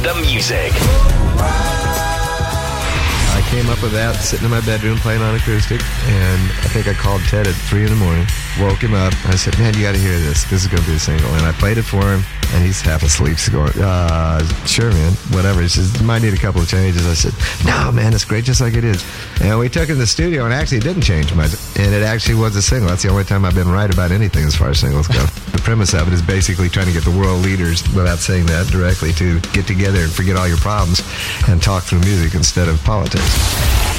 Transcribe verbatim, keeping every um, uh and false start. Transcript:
The music. I came up with that sitting in my bedroom playing on acoustic, and I think I called Ted at three in the morning, woke him up. I said, man, you got to hear this. This is going to be a single. And I played it for him, and he's half asleep. He's going, uh, sure, man, whatever. He says, you might need a couple of changes. I said, no, man, it's great just like it is. And we took it to the studio, and actually it didn't change much. And it actually was a single. That's the only time I've been right about anything as far as singles go. The premise of it is basically trying to get the world leaders, without saying that directly, to get together and forget all your problems and talk through music instead of politics.